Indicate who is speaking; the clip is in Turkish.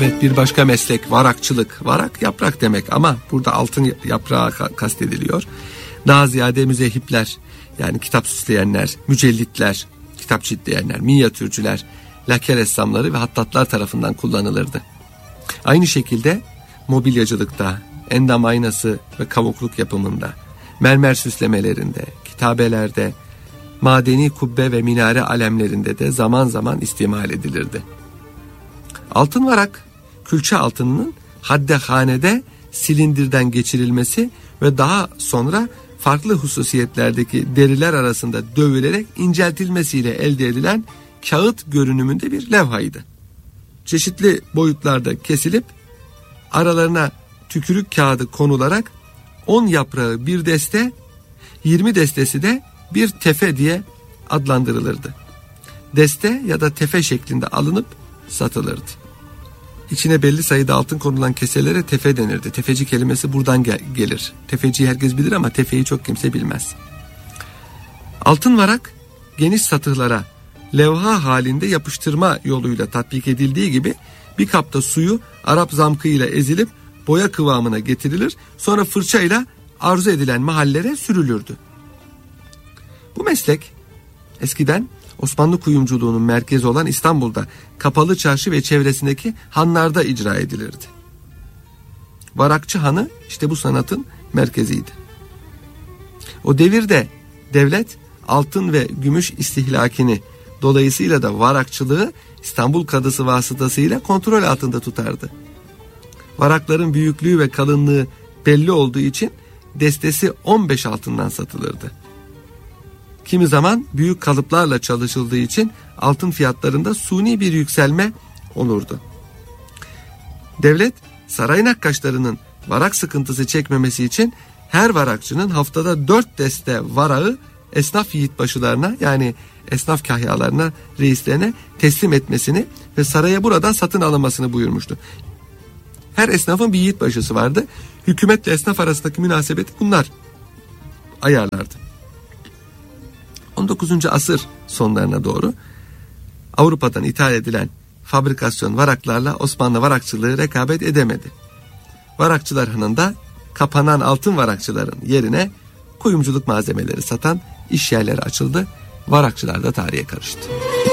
Speaker 1: Evet, bir başka meslek varakçılık. Varak yaprak demek ama burada altın yaprağı kastediliyor. Daha ziyade müzehipler, yani kitap süsleyenler, mücellitler, kitap çitleyenler, minyatürcüler, lake ressamları ve hattatlar tarafından kullanılırdı. Aynı şekilde mobilyacılıkta, endam aynası ve kavukluk yapımında, mermer süslemelerinde, kitabelerde, madeni kubbe ve minare alemlerinde de zaman zaman istimal edilirdi. Altın varak, külçe altınının haddehanede silindirden geçirilmesi ve daha sonra farklı hususiyetlerdeki deriler arasında dövülerek inceltilmesiyle elde edilen kağıt görünümünde bir levhaydı. Çeşitli boyutlarda kesilip aralarına tükürük kağıdı konularak 10 yaprağı bir deste, 20 destesi de bir tefe diye adlandırılırdı. Deste ya da tefe şeklinde alınıp satılırdı. İçine belli sayıda altın konulan keselere tefe denirdi. Tefeci kelimesi buradan gelir. Tefeciyi herkes bilir ama tefeyi çok kimse bilmez. Altın varak geniş satıhlara levha halinde yapıştırma yoluyla tatbik edildiği gibi bir kapta suyu Arap zamkı ile ezilip boya kıvamına getirilir. Sonra fırçayla arzu edilen mahallere sürülürdü. Bu meslek eskiden Osmanlı kuyumculuğunun merkezi olan İstanbul'da Kapalı Çarşı ve çevresindeki hanlarda icra edilirdi. Varakçı hanı işte bu sanatın merkeziydi. O devirde devlet altın ve gümüş istihlakini, dolayısıyla da varakçılığı İstanbul Kadısı vasıtasıyla kontrol altında tutardı. Varakların büyüklüğü ve kalınlığı belli olduğu için destesi 15 altından satılırdı. Kimi zaman büyük kalıplarla çalışıldığı için altın fiyatlarında suni bir yükselme olurdu. Devlet saray nakkaşlarının varak sıkıntısı çekmemesi için her varakçının haftada 4 deste varağı esnaf yiğitbaşılarına, yani esnaf kahyalarına, reislerine teslim etmesini ve saraya buradan satın alınmasını buyurmuştu. Her esnafın bir yiğitbaşısı vardı. Hükümetle esnaf arasındaki münasebeti bunlar ayarlardı. 19. asır sonlarına doğru Avrupa'dan ithal edilen fabrikasyon varaklarla Osmanlı varakçılığı rekabet edemedi. Varakçılar hanında kapanan altın varakçıların yerine kuyumculuk malzemeleri satan iş yerleri açıldı. Varakçılar da tarihe karıştı.